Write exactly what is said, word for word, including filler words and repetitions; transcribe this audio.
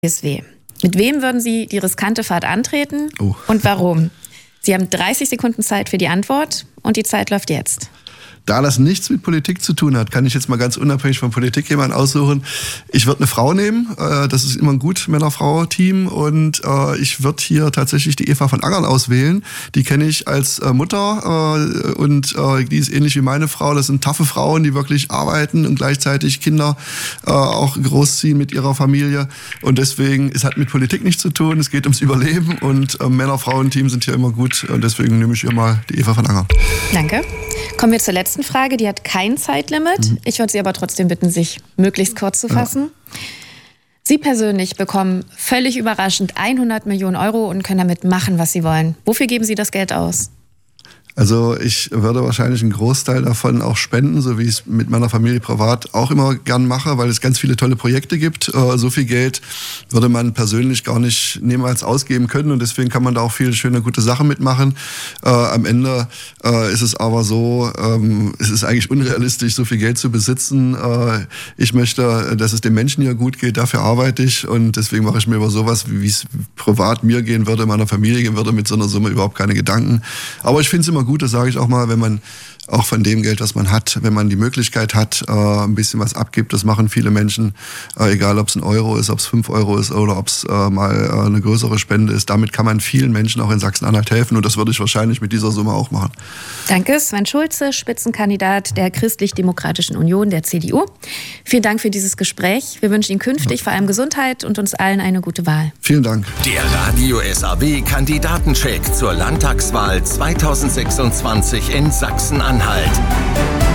B S W. Mit wem würden Sie die riskante Fahrt antreten oh. und warum? Sie haben dreißig Sekunden Zeit für die Antwort und die Zeit läuft jetzt. Da das nichts mit Politik zu tun hat, kann ich jetzt mal ganz unabhängig von Politik jemanden aussuchen. Ich würde eine Frau nehmen, das ist immer ein gut Männer-Frau-Team, und ich würde hier tatsächlich die Eva von Angern auswählen. Die kenne ich als Mutter und die ist ähnlich wie meine Frau. Das sind taffe Frauen, die wirklich arbeiten und gleichzeitig Kinder auch großziehen mit ihrer Familie, und deswegen, es hat mit Politik nichts zu tun, es geht ums Überleben, und Männer-Frauen-Team sind hier immer gut, und deswegen nehme ich hier mal die Eva von Angern. Danke. Kommen wir zur letzten Frage, die hat kein Zeitlimit. Mhm. Ich würde Sie aber trotzdem bitten, sich möglichst kurz zu fassen. Ja. Sie persönlich bekommen völlig überraschend hundert Millionen Euro und können damit machen, was Sie wollen. Wofür geben Sie das Geld aus? Also ich würde wahrscheinlich einen Großteil davon auch spenden, so wie ich es mit meiner Familie privat auch immer gern mache, weil es ganz viele tolle Projekte gibt. So viel Geld würde man persönlich gar nicht niemals ausgeben können, und deswegen kann man da auch viele schöne, gute Sachen mitmachen. Äh, am Ende äh, ist es aber so, ähm, es ist eigentlich unrealistisch, so viel Geld zu besitzen. Äh, ich möchte, dass es den Menschen hier gut geht, dafür arbeite ich, und deswegen mache ich mir über sowas, wie es privat mir gehen würde, meiner Familie gehen würde, mit so einer Summe überhaupt keine Gedanken. Aber ich finde es immer gut, das sage ich auch mal, wenn man auch von dem Geld, was man hat, wenn man die Möglichkeit hat, äh, ein bisschen was abgibt. Das machen viele Menschen, äh, egal ob es ein Euro ist, ob es fünf Euro ist oder ob es äh, mal äh, eine größere Spende ist. Damit kann man vielen Menschen auch in Sachsen-Anhalt helfen, und das würde ich wahrscheinlich mit dieser Summe auch machen. Danke, Sven Schulze, Spitzenkandidat der Christlich-Demokratischen Union, der C D U. Vielen Dank für dieses Gespräch. Wir wünschen Ihnen künftig vor allem Gesundheit und uns allen eine gute Wahl. Vielen Dank. Der Radio S A W-Kandidatencheck zur Landtagswahl zweitausendsechsundzwanzig in Sachsen-Anhalt.